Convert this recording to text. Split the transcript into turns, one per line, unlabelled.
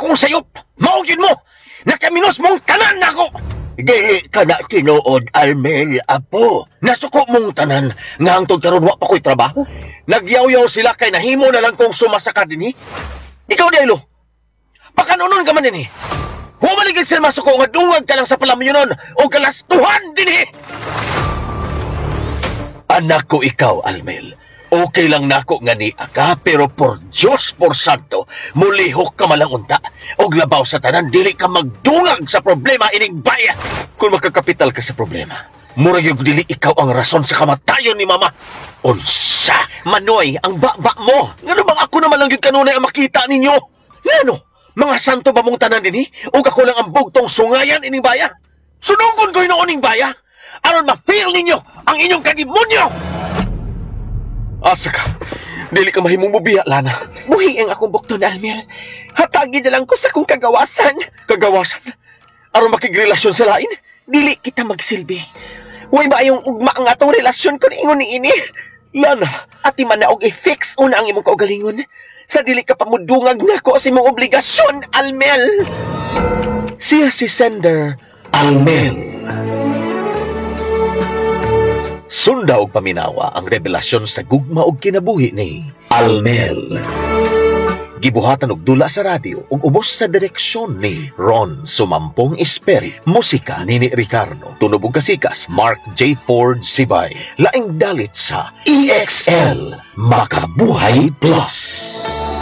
akong sayop. Maugin mo. Nakaminos mong tanan nako.
Dili ka na tinuod, Almel, apo.
Nasuko mong tanan nga hangtod karon wa pa ko'y trabaho. Nagyaw-yaw sila kay nahimo na lang kong sumasaka dinhi. Ikaw Dielo. Pakanunon ka man dinhi. Humaligid sila masuko nga dungag ka lang sa palamyonon o kalastuhan dinhi. Anak ko ikaw, Almel. Okay lang nako nga ni ka, pero por Diyos, por Santo, mulihok ka malang unta. Og labaw sa tanan, dili ka magdungag sa problema ining bayan. Kung makakapital ka sa problema, murag yung dili ikaw ang rason sa kamatayon ni Mama. Unsa? Manoy, ang baba mo. Ngano bang ako naman lang yung kanunay ang makita ninyo? Ngano? Mga santo ba mong tanan din o ako lang ang bugtong sungayan ining baya? Sunugon ko yung ining baya aron ma-feel ninyo ang inyong kademonyo! Asa ka? Dili ka mahimong mubiya, Lana.
Buhi ang akong bukto na, Almel. Hatagi na lang ko sa kong kagawasan.
Kagawasan? Aron makigrelasyon sa lain?
Dili kita magsilbi. Way ba yung ugma ang atong relasyon ko ingon ni ini?
Lana,
Ati man na og i-fix una ang imong kaugalingon. Sa dili ka pamudungag nako sa imong obligasyon, Almel.
siya si Sender Almel. Sunda og paminawa ang revelasyon sa gugma og kinabuhi ni Almel. Gibuhatan og dula sa radyo ug ubos sa direksyon ni Ron Sumampong Esperi. Musika ni Ricardo. Tunog ug kasikas Mark J. Ford Sibay. Laing dalit sa EXL Makabuhay Plus.